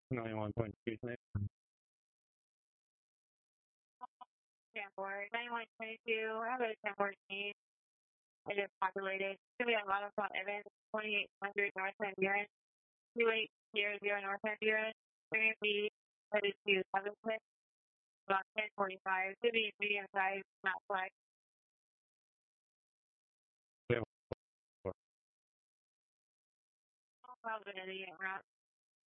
91.2 Snake. Stanford, 9122. I have a Stanford need. I just populated. It's going to be a lot of Mount Evans, 2800 North Honduras, 2800 North Honduras. They're going to be headed to Seven Cliff, about 1045. It's going to be medium size, not flag. Yeah. Probably an idiot route.